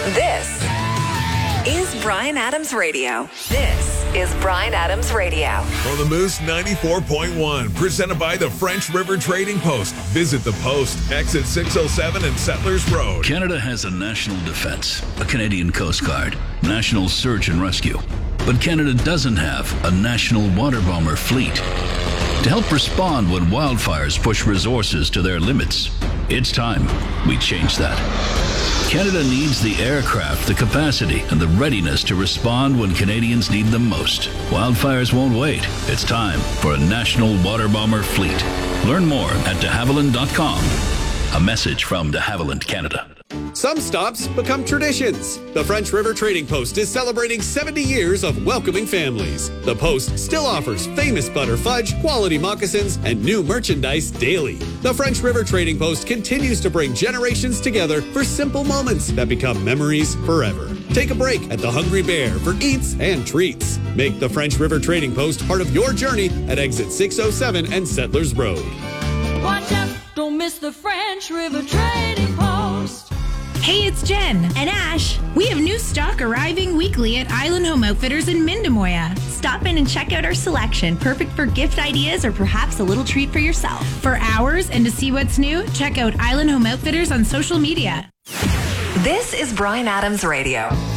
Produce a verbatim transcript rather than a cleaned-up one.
This is Bryan Adams Radio. This is Bryan Adams Radio. On the Moose ninety-four point one, presented by the French River Trading Post. Visit the Post, exit six oh seven and Settlers Road. Canada has a national defense, a Canadian Coast Guard, national search and rescue. But Canada doesn't have a national water bomber fleet. To help respond when wildfires push resources to their limits, it's time we change that. Canada needs the aircraft, the capacity, and the readiness to respond when Canadians need them most. Wildfires won't wait. It's time for a national water bomber fleet. Learn more at de havilland dot com. A message from de Havilland Canada. Some stops become traditions. The French River Trading Post is celebrating seventy years of welcoming families. The Post still offers famous butter fudge, quality moccasins, and new merchandise daily. The French River Trading Post continues to bring generations together for simple moments that become memories forever. Take a break at the Hungry Bear for eats and treats. Make the French River Trading Post part of your journey at exit six oh seven and Settlers Road. Watch out, don't miss the French River Trading Post. Hey, it's Jen and Ash. We have new stock arriving weekly at Island Home Outfitters in Mindemoya. Stop in and check out our selection, perfect for gift ideas or perhaps a little treat for yourself. For hours and to see what's new, check out Island Home Outfitters on social media. This is Bryan Adams Radio.